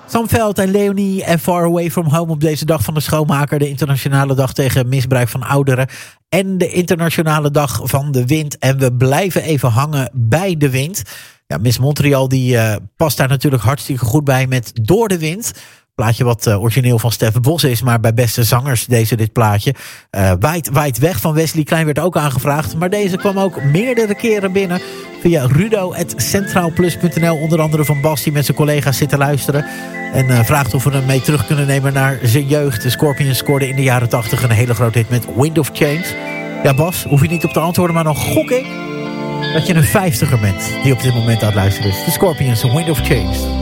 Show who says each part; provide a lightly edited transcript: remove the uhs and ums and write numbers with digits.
Speaker 1: Sam Veld en Leonie en Far Away From Home op deze dag van de schoonmaker. De internationale dag tegen misbruik van ouderen. En de internationale dag van de wind. En we blijven even hangen bij de wind. Ja, Miss Montreal die past daar natuurlijk hartstikke goed bij met Door de Wind. Plaatje wat origineel van Stef Bos is, maar bij beste zangers dit plaatje. Waait weg van Wesley Klein werd ook aangevraagd. Maar deze kwam ook meerdere keren binnen via rudo@centraalplus.nl. Onder andere van Bas die met zijn collega's zit te luisteren. En vraagt of we hem mee terug kunnen nemen naar zijn jeugd. De Scorpions scoorden in de jaren 80 een hele grote hit met Wind of Change. Ja Bas, hoef je niet op te antwoorden, maar dan gok ik dat je een 50er bent die op dit moment aan het luisteren is. De Scorpions, Wind of Change.